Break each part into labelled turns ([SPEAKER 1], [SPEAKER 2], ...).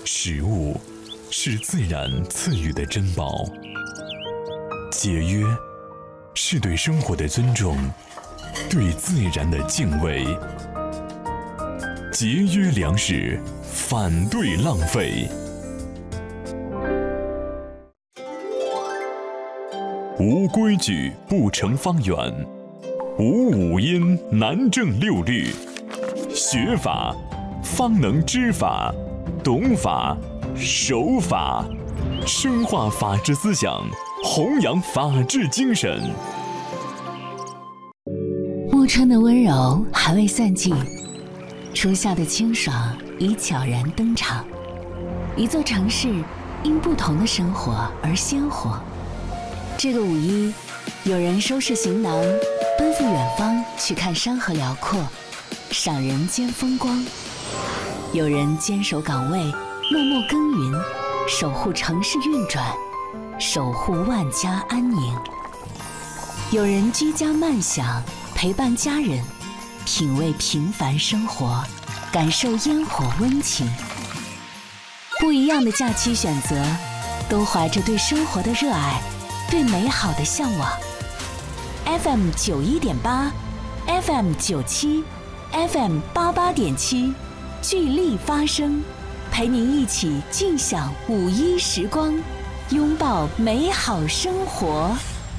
[SPEAKER 1] 食物是自然赐予的珍宝，节约是对生活的尊重，对自然的敬畏。节约粮食，反对浪费。无规矩不成方圆，无五音难正六律。学法方能知法，懂法守法，深化法治思想，弘扬法治精神。
[SPEAKER 2] 暮春的温柔还未散尽，初夏的清爽已悄然登场。一座城市因不同的生活而鲜活。这个五一，有人收拾行囊，奔赴远方去看山河辽阔，赏人间风光；有人坚守岗位，默默耕耘，守护城市运转，守护万家安宁；有人居家慢享，陪伴家人，品味平凡生活，感受烟火温情。不一样的假期选择，都怀着对生活的热爱，对美好的向往。FM 91.8 FM 97 FM 88.7，聚力发声，陪您一起尽享五一时光，拥抱美好生活。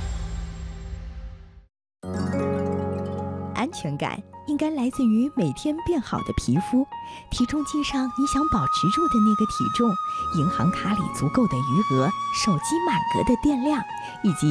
[SPEAKER 3] 安全感应该来自于每天变好的皮肤，体重计上你想保持住的那个体重，银行卡里足够的余额，手机满格的电量，以及